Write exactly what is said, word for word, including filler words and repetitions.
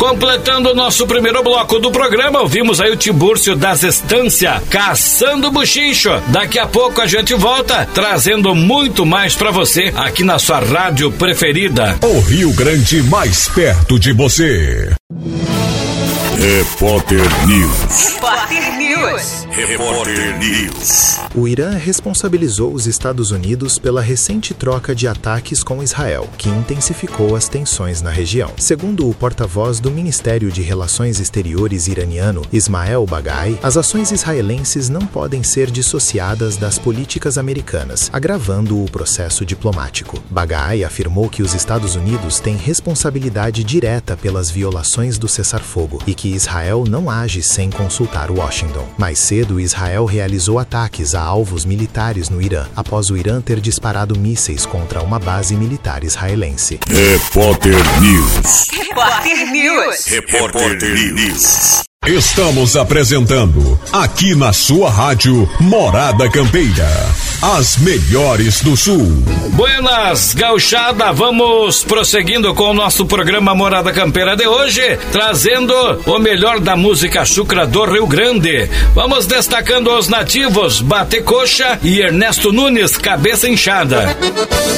completando o nosso primeiro bloco do programa, ouvimos aí o Tibúrcio das Estância, Caçando Buchincho. Daqui a pouco a gente volta, trazendo muito mais pra você aqui na sua rádio preferida. O Rio Grande mais perto de você. Repórter News. Repórter News. Repórter News. O Irã responsabilizou os Estados Unidos pela recente troca de ataques com Israel, que intensificou as tensões na região. Segundo o porta-voz do Ministério de Relações Exteriores iraniano, Ismael Baghai, as ações israelenses não podem ser dissociadas das políticas americanas, agravando o processo diplomático. Baghai afirmou que os Estados Unidos têm responsabilidade direta pelas violações do cessar-fogo e que Israel não age sem consultar Washington. Mais cedo, Israel realizou ataques a alvos militares no Irã, após o Irã ter disparado mísseis contra uma base militar israelense. Repórter News. Repórter News. Repórter News. Estamos apresentando, aqui na sua rádio, Morada Campeira, as melhores do Sul. Buenas, gauchada, vamos prosseguindo com o nosso programa Morada Campeira de hoje, trazendo o melhor da música chucra do Rio Grande. Vamos destacando os nativos, Bate Coxa e Ernesto Nunes, Cabeça Inchada.